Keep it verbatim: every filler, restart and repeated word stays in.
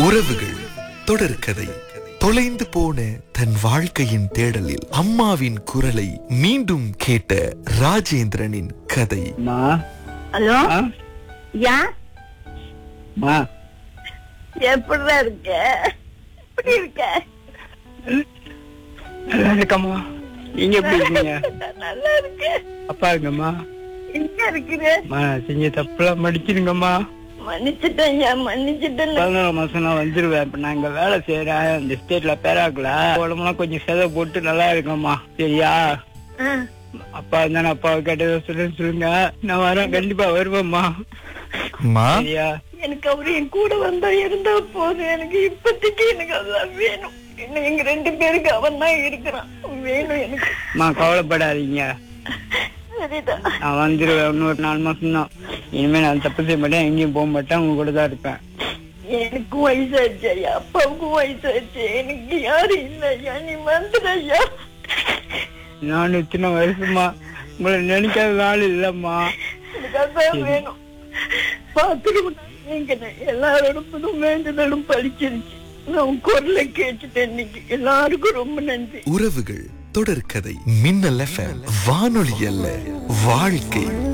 உறவுகள் தொடர்கதை. தொலைந்து போன தன் வாழ்க்கையின் தேடலில் அம்மாவின் குரலை மீண்டும் கேட்ட ராஜேந்திரனின் கதை. ஹலோ, யா மா எப்படி இருக்க? எப்படி இருக்க? நல்லா இருக்கம்மா. நீங்க எப்படி இருக்கீங்க? நல்லா இருக்க. அப்பா இருக்கம்மா. எங்க இருக்கிற? மா செஞ்ச தப்புலாம் மடிச்சிருங்கம்மா. மன்னிச்சுட்டேன் ஐயா, மன்னிச்சுட்டேன். பதினோரு மாசம் நான் வந்துருவேன். இப்ப நான் இங்க வேலை செய்யறேன் இந்த ஸ்டேட்ல பேராக்கல. உடம்புலாம் கொஞ்சம் செதை போட்டு நல்லா இருக்கம்மா. சரியா? ஆ, அப்பா இருந்தா அப்பாவை கேட்டதை சொல்லுன்னு சொல்லுங்க. நான் வரேன், கண்டிப்பா வருவேம்மா. அம்மா, சரியா? எனக்கு அவரு என் கூட வந்தா இருந்தா போதும். எனக்கு இப்போதைக்கு எனக்கு அதான் வேணும். இன்னும் எங்க ரெண்டு பேருக்கு அவன் தான் இருக்கிறான். வேணும் எனக்கு. அம்மா கவலைப்படாதீங்க, சரிதான். நான் வந்துருவேன். இன்னொரு நாலு மாசம் தான். இனிமே நான் தப்பு செய்ய மாட்டேன், எங்கேயும் போக மாட்டேன், உங்க கூட தான் இருப்பேன். எனக்கும் வயசாச்சு ஐயா, அப்பாவுக்கும் வயசாச்சு. எனக்கு யாரும் இல்லை ஐயா, நீ வந்துடு ஐயா. நான் சின்ன வயசுமா உங்களை நினைக்காத நாள் இல்லம்மா. எனக்கு அதான் வேணும். பாத்துருவோம். நீங்க எல்லாரோடும் வேண்டுதலும் பழிச்சிருச்சு. நான் குரலை கேட்டுட்டேன் இன்னைக்கு. எல்லாருக்கும் ரொம்ப நன்றி. உறவுகள் தொடர்கதை. மின்னல் எஃப்எம், வானொலி அல்ல வாழ்க்கை.